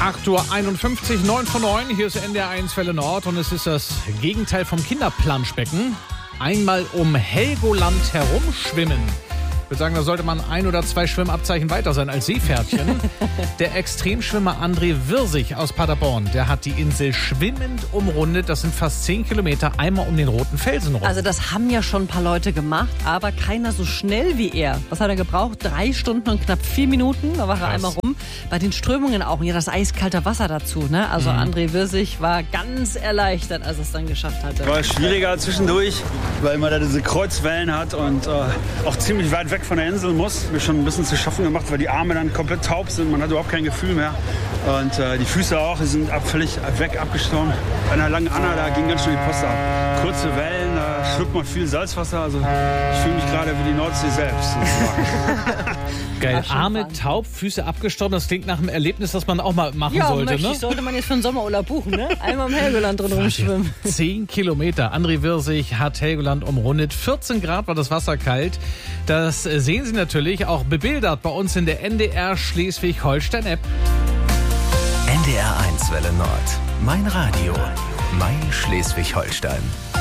8:51 Uhr, 9 von 9. Hier ist NDR1 Welle Nord und es ist das Gegenteil vom Kinderplanschbecken. Einmal um Helgoland herumschwimmen. Ich würde sagen, da sollte man 1 oder 2 Schwimmabzeichen weiter sein als Seepferdchen. Der Extremschwimmer André Wirsig aus Paderborn, der hat die Insel schwimmend umrundet. Das sind fast 10 Kilometer einmal um den roten Felsen rum. Also das haben ja schon ein paar Leute gemacht, aber keiner so schnell wie er. Was hat er gebraucht? 3 Stunden und knapp 4 Minuten. Da war er einmal rum. Bei den Strömungen auch. Und ja, das eiskalte Wasser dazu. Ne? Also André Wirsig war ganz erleichtert, als er es dann geschafft hatte. War schwieriger zwischendurch, weil man da diese Kreuzwellen hat und auch ziemlich weit weg von der Insel muss. Mir schon ein bisschen zu schaffen gemacht, weil die Arme dann komplett taub sind. Man hat überhaupt kein Gefühl mehr. Und die Füße auch, die sind völlig weg abgestorben. Bei einer langen Anna, da ging ganz schön die Post ab. Kurze Wellen, da schluckt man viel Salzwasser. Also ich fühle mich gerade wie die Nordsee selbst. Geil, Arme taub, Füße abgestorben. Das klingt nach einem Erlebnis, das man auch mal machen sollte. Ja, sollte man jetzt für einen Sommerurlaub buchen. Ne? Einmal im Helgoland drin rumschwimmen. 10 Kilometer. André Wirsig hat Helgoland umrundet. 14 Grad war das Wasser kalt. Das sehen Sie natürlich auch bebildert bei uns in der NDR Schleswig-Holstein-App. NDR1 Welle Nord. Mein Radio. Mein Schleswig-Holstein.